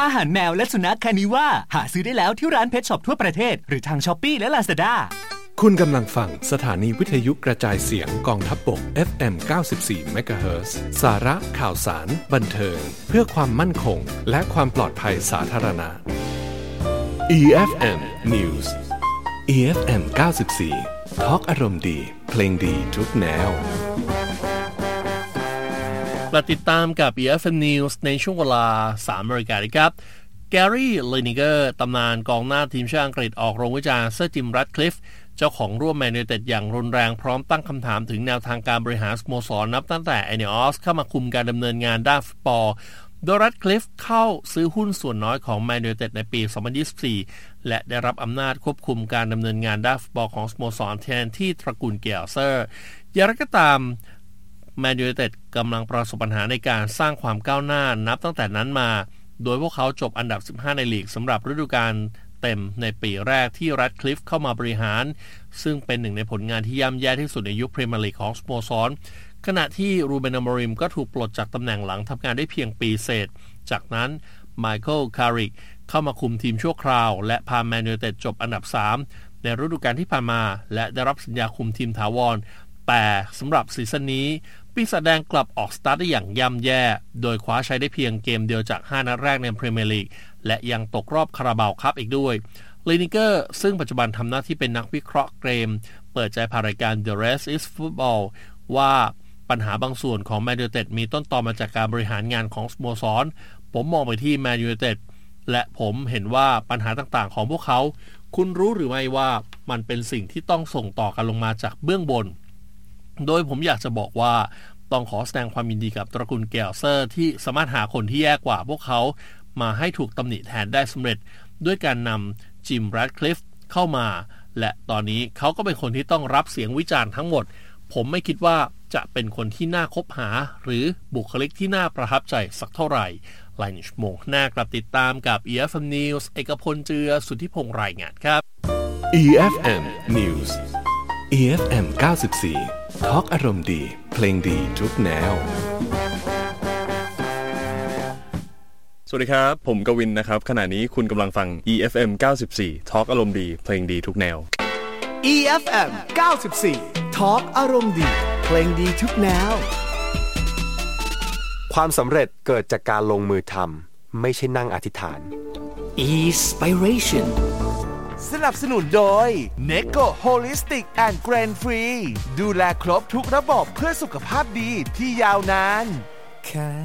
อาหารแมวและสุนัขคานิว่าหาซื้อได้แล้วที่ร้านเพชช็อปทั่วประเทศหรือทาง Shopee และ Lazada คุณกำลังฟังสถานีวิทยุกระจายเสียงกองทัพบก FM 94 MHz สาระข่าวสารบันเทิงเพื่อความมั่นคงและความปลอดภัยสาธารณะ EFM News EFM 94 ทอล์กอารมณ์ดีเพลงดีทุกแนวมาติดตามกับ EFM News ในช่วงเวลา 3 นาฬิกาครับแกรี่ ลินิเกอร์ตำนานกองหน้าทีมชาติอังกฤษออกโรงวิจารณ์เซอร์จิม แรดคลิฟเจ้าของร่วมแมนยูไนเต็ดอย่างรุนแรงพร้อมตั้งคำถามถึงแนวทางการบริหารสโมสรนับตั้งแต่เอเนออสเข้ามาคุมการดำเนินงานด้านฟุตบอลโดยแรดคลิฟเข้าซื้อหุ้นส่วนน้อยของแมนยูไนเต็ดในปี 2024 และได้รับอำนาจควบคุมการดำเนินงานด้านฟุตบอลของสโมสรแทนที่ตระกูลเกียร์เซอร์อย่างไรก็ตามแมนยูไนเต็ดกำลังประสบปัญหาในการสร้างความก้าวหน้านับตั้งแต่นั้นมาโดยพวกเขาจบอันดับ 15 ในลีกสำหรับฤดูกาลเต็มในปีแรกที่แรดคลิฟเข้ามาบริหารซึ่งเป็นหนึ่งในผลงานที่ย่ำแย่ที่สุดในยุคพรีเมียร์ลีกของสโมสรขณะที่รูเบน อโมริมก็ถูกปลดจากตำแหน่งหลังทำงานได้เพียงปีเศษจากนั้นไมเคิล คาริกเข้ามาคุมทีมชั่วคราวและพาแมนยูไนเต็ดจบอันดับ 3 ในฤดูกาลที่ผ่านมาและได้รับสัญญาคุมทีมถาวรแต่สำหรับซีซั่นนี้ปีศาจแดงกลับออกสตาร์ทได้อย่างย่ำแย่โดยคว้าชัยได้เพียงเกมเดียวจาก 5 นัดแรกในพรีเมียร์ลีกและยังตกรอบคาราบาวคัพอีกด้วยลินิเกอร์ซึ่งปัจจุบันทำหน้าที่เป็นนักวิเคราะห์เกมเปิดใจผ่านรายการ The Rest is Football ว่าปัญหาบางส่วนของแมนยูไนเต็ดมีต้นตอมาจากการบริหารงานของสโมสรผมมองไปที่แมนยูไนเต็ดและผมเห็นว่าปัญหาต่างๆของพวกเขาคุณรู้หรือไม่ว่ามันเป็นสิ่งที่ต้องส่งต่อกันลงมาจากเบื้องบนโดยผมอยากจะบอกว่าต้องขอแสดงความยินดีกับตระกูลเกลเซอร์ที่สามารถหาคนที่แย่กว่าพวกเขามาให้ถูกตำหนิแทนได้สำเร็จด้วยการนำจิม แรดคลิฟเข้ามาและตอนนี้เขาก็เป็นคนที่ต้องรับเสียงวิจารณ์ทั้งหมดผมไม่คิดว่าจะเป็นคนที่น่าคบหาหรือบุคลิกที่น่าประทับใจสักเท่าไหร่หลายชั่วโมงหน้ากลับติดตามกับ EFM News เอกพลเจือสุทธิพงษ์รายงานครับ EFM News EFM 94 ทอล์กอารมณ์ดีเพลงดีทุกแนวสวัสดีครับผมกวินนะครับขณะนี้คุณกำลังฟัง EFM 94 ทอล์กอารมณ์ดีเพลงดีทุกแนว EFM 94 ทอล์กอารมณ์ดีเพลงดีทุกแนวความสำเร็จเกิดจากการลงมือทำไม่ใช่นั่งอธิษฐาน Inspiration สนับสนุนโดย Necco Holistic and Grain Free ดูแลครบทุกระบบเพื่อสุขภาพดีที่ยาวนาน